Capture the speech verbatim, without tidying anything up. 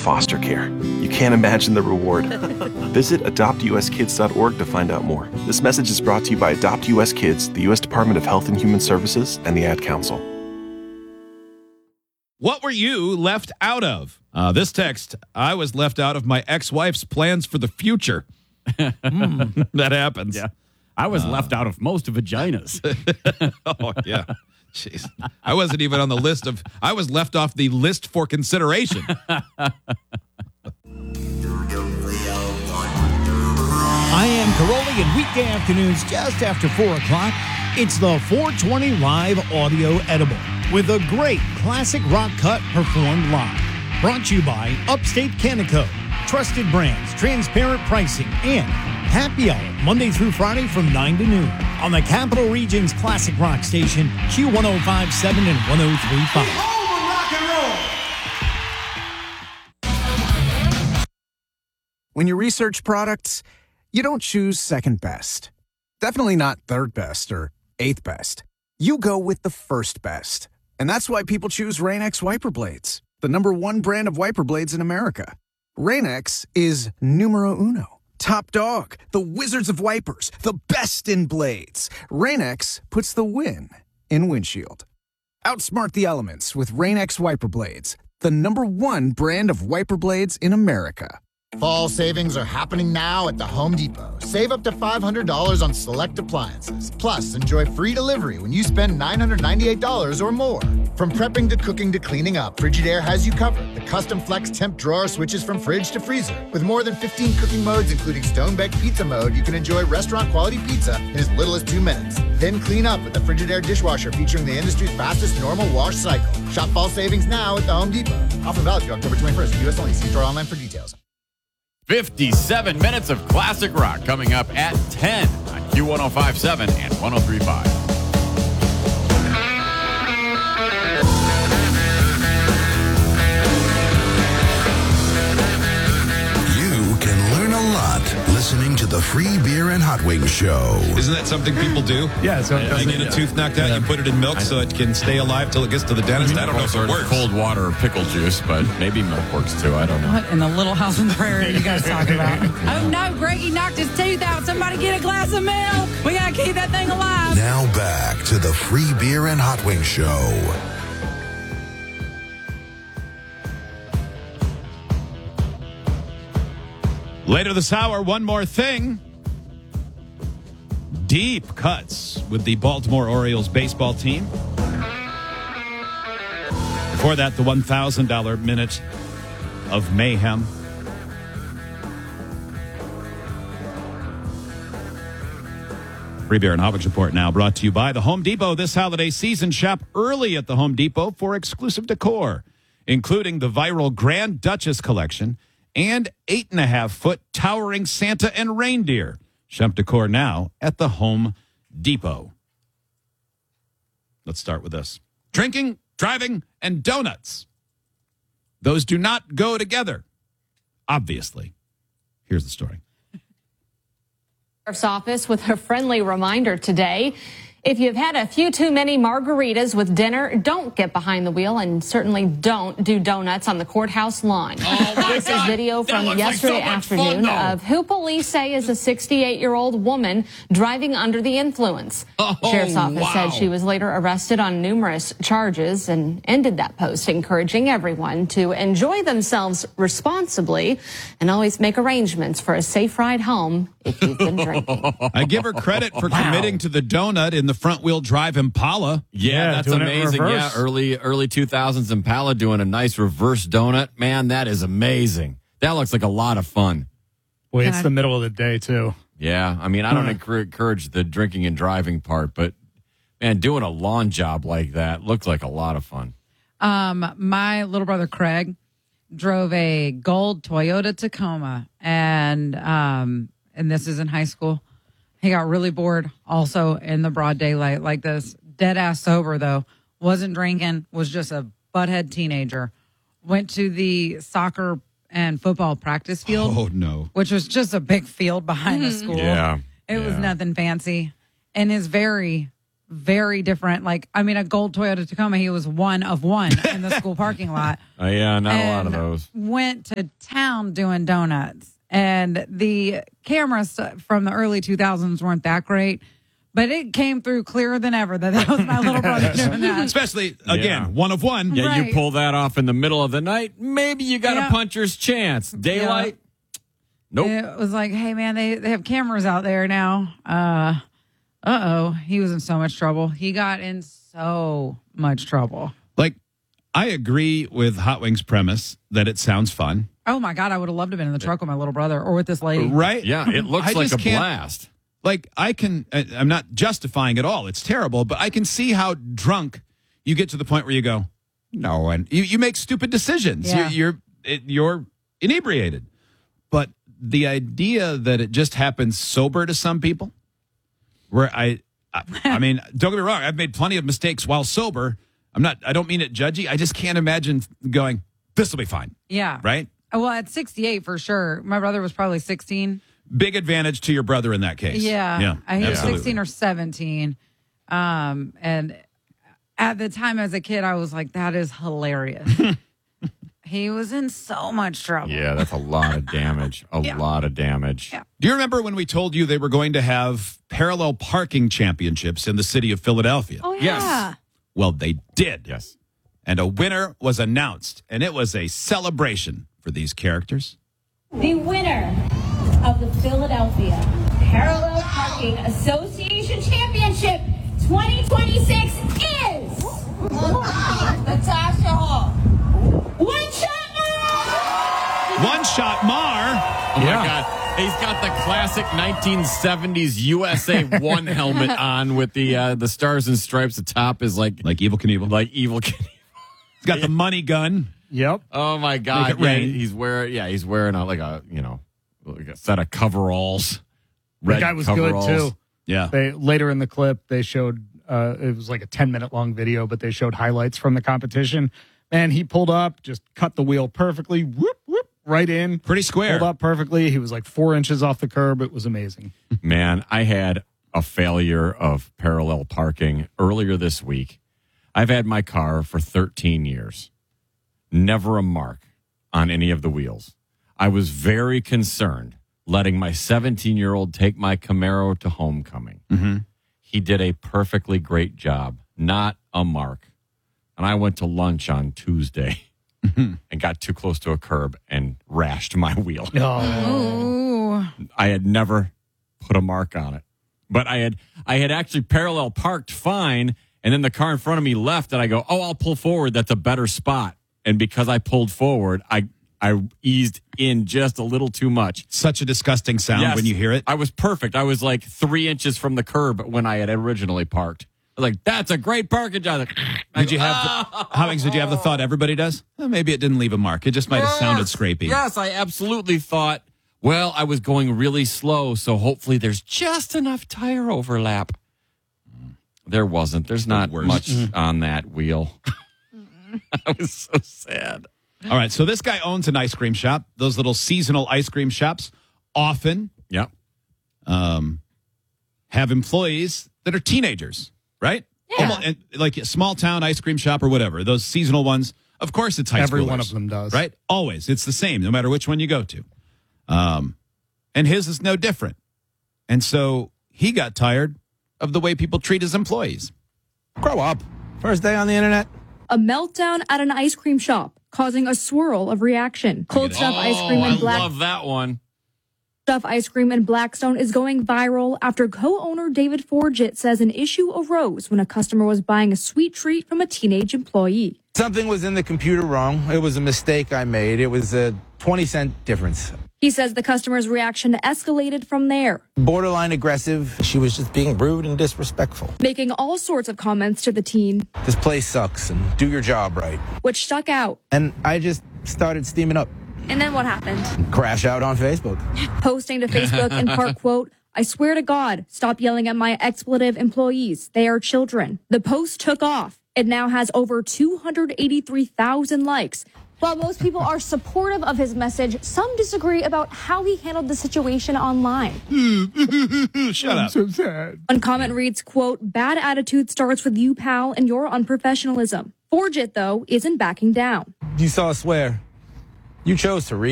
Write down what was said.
foster care. You can't imagine the reward. Visit adopt u s kids dot org to find out more. This message is brought to you by Adopt U S Kids, the U S Department of Health and Human Services, and the Ad Council. What were you left out of? Uh, this text, I was left out of my ex-wife's plans for the future. mm, that happens. Yeah. I was uh, left out of most vaginas. oh, yeah. Jeez. I wasn't even on the list of, I was left off the list for consideration. I am Caroli, and weekday afternoons just after four o'clock, it's the four twenty Live Audio Edible with a great classic rock cut performed live. Brought to you by Upstate Canico, trusted brands, transparent pricing, and happy hour Monday through Friday from nine to noon on the Capital Region's classic rock station, Q one oh five point seven and one oh three point five. Rock and roll. When you research products, you don't choose second best. Definitely not third best or eighth best. You go with the first best. And that's why people choose Rain-X wiper blades, the number one brand of wiper blades in America. Rain-X is numero uno. Top dog, the wizards of wipers, the best in blades. Rain-X puts the win in windshield. Outsmart the elements with Rain-X wiper blades, the number one brand of wiper blades in America. Fall savings are happening now at the Home Depot. Save up to five hundred dollars on select appliances. Plus, enjoy free delivery when you spend nine hundred ninety-eight dollars or more. From prepping to cooking to cleaning up, Frigidaire has you covered. The custom flex temp drawer switches from fridge to freezer. With more than fifteen cooking modes, including stone-baked pizza mode, you can enjoy restaurant-quality pizza in as little as two minutes. Then clean up with the Frigidaire dishwasher featuring the industry's fastest normal wash cycle. Shop fall savings now at the Home Depot. Offer valid through October twenty-first. U S only. See store online for details. fifty-seven minutes of classic rock coming up at ten on Q one oh five point seven and one oh three point five. You can learn a lot listening to the Free Beer and Hot Wings Show. Isn't that something people do? Yeah. So uh, you get a tooth knocked out, yeah. you put it in milk so it can stay alive till it gets to the dentist. I don't know if it works. Cold water or pickle juice, but maybe milk works too. I don't know. What in the Little House on the Prairie are you guys talking about? Oh no, Greggy knocked his tooth out. Somebody get a glass of milk. We gotta keep that thing alive. Now back to the Free Beer and Hot Wings Show. Later this hour, one more thing. Deep cuts with the Baltimore Orioles baseball team. Before that, the one thousand dollars minute of mayhem. Free Beer and Hot Wings Report now brought to you by the Home Depot. This holiday season, shop early at the Home Depot for exclusive decor, including the viral Grand Duchess collection and eight and a half foot towering Santa and reindeer. Shop decor now at the Home Depot. Let's start with this. Drinking, driving, and donuts. Those do not go together. Obviously. Here's the story. Sheriff's Office with a friendly reminder today. If you've had a few too many margaritas with dinner, don't get behind the wheel and certainly don't do donuts on the courthouse lawn. Oh my this God. is video That from looks yesterday like so much afternoon fun, of who police say is a sixty-eight-year-old woman driving under the influence. Oh, the Sheriff's Office wow. said she was later arrested on numerous charges and ended that post encouraging everyone to enjoy themselves responsibly and always make arrangements for a safe ride home if you've been drinking. I give her credit for wow. committing to the donut in the front-wheel drive Impala. Yeah, yeah that's doing amazing. Yeah, early early two thousands Impala doing a nice reverse donut. Man, that is amazing. That looks like a lot of fun. Boy, it's the middle of the day, too. Yeah, I mean, I don't encourage the drinking and driving part, but, man, doing a lawn job like that looks like a lot of fun. Um, my little brother, Craig, drove a gold Toyota Tacoma, and um, and this is in high school. He got really bored also in the broad daylight like this. Dead ass sober, though. Wasn't drinking. Was just a butthead teenager. Went to the soccer and football practice field. Oh, no. Which was just a big field behind the school. Yeah. It yeah. was nothing fancy. And is very, very different. Like, I mean, a gold Toyota Tacoma, he was one of one in the school parking lot. Oh, yeah, not a lot of And those. Went to town doing donuts. And the cameras from the early two thousands weren't that great, but it came through clearer than ever that that was my little brother doing that. Especially, again, Yeah. one of one. Yeah, Right. you pull that off in the middle of the night, maybe you got Yeah. a puncher's chance. Daylight, nope. It was like, hey, man, they, they have cameras out there now. Uh, uh-oh. He was in so much trouble. He got in so much trouble. Like, I agree with Hot Wings' premise that it sounds fun. Oh, my God. I would have loved to have been in the truck with my little brother or with this lady. Right? Yeah, it looks I like just a can't- blast. Like, I can, I- I'm not justifying it all. It's terrible, but I can see how drunk you get to the point where you go, no, and you, you make stupid decisions. Yeah. You're, you're, it, you're inebriated. But the idea that it just happens sober to some people, where I, I, I mean, don't get me wrong, I've made plenty of mistakes while sober. I'm not, I don't mean it judgy. I just can't imagine going, this will be fine. Yeah. Right? Well, at sixty-eight for sure. My brother was probably sixteen. Big advantage to your brother in that case. Yeah. Yeah. I think absolutely. sixteen or seventeen. Um, and at the time as a kid, I was like, that is hilarious. He was in so much trouble. Yeah, that's a lot of damage. A Yeah. lot of damage. Yeah. Do you remember when we told you they were going to have parallel parking championships in the city of Philadelphia? Oh, yeah. Yes. Well, they did. Yes. And a winner was announced, and it was a celebration for these characters. The winner of the Philadelphia Parallel Parking Association Championship twenty twenty-six is Natasha Hall. One shot more! One shot Mar. Oh, my God. He's got the classic nineteen seventies U S A one helmet on with the uh, the stars and stripes. The top is like Like Evel Knievel. like Evil Knievel. He's got the money gun. Yep. Oh my Make God! it Yeah, rain. he's wearing yeah he's wearing a, like a you know like a set of coveralls. The Red guy was coveralls. good too. Yeah. They later in the clip they showed uh, it was like a ten minute long video, but they showed highlights from the competition. And he pulled up, just cut the wheel perfectly, whoop whoop, right in, Pretty square. pulled up perfectly. He was like four inches off the curb. It was amazing. Man, I had a failure of parallel parking earlier this week. I've had my car for thirteen years. Never a mark on any of the wheels. I was very concerned letting my seventeen-year-old take my Camaro to homecoming. Mm-hmm. He did a perfectly great job. Not a mark. And I went to lunch on Tuesday and got too close to a curb and rashed my wheel. Ooh. I had never put a mark on it. But I had I had actually parallel parked fine, and then the car in front of me left, and I go, oh, I'll pull forward. That's a better spot. And because I pulled forward, I I eased in just a little too much. Such a disgusting sound Yes, when you hear it. I was perfect. I was like three inches from the curb when I had originally parked. I was like, that's a great parking job. Like, Did you have the, how did you have the thought everybody does? Well, maybe it didn't leave a mark. It just might have sounded scrapey. Yes, I absolutely thought, well, I was going really slow, so hopefully there's just enough tire overlap. There wasn't. There's not worst. much on that wheel. I was so sad. All right, so this guy owns an ice cream shop. Those little seasonal ice cream shops often Yep. um, have employees that are teenagers, right? Yeah. Almost, and, like a small town ice cream shop or whatever. Those seasonal ones. Of course, it's high Every schoolers, one of them does. right? Always, it's the same, no matter which one you go to. Um, and his is no different. And so he got tired of the way people treat his employees. Grow up. First day on the internet. A meltdown at an ice cream shop, causing a swirl of reaction. Cold Stuff oh, Ice Cream I and Black love that one. Stuff Ice Cream in Blackstone is going viral after co-owner David Forget says an issue arose when a customer was buying a sweet treat from a teenage employee. Something was in the computer wrong. It was a mistake I made. It was a twenty cent difference. He says the customer's reaction escalated from there, Borderline aggressive. She was just being rude and disrespectful. making all sorts of comments to the teen, This place sucks and do your job right. which stuck out. And I just started steaming up. And then what happened? Crash out on Facebook. Posting to Facebook in part, quote, I swear to God, stop yelling at my expletive employees. They are children. The post took off. It now has over two hundred eighty-three thousand likes. While most people are supportive of his message, some disagree about how he handled the situation online. Shut up. So sad. One comment reads, quote, bad attitude starts with you, pal, and your unprofessionalism. Forget, though, isn't backing down. You saw swear. You chose to read.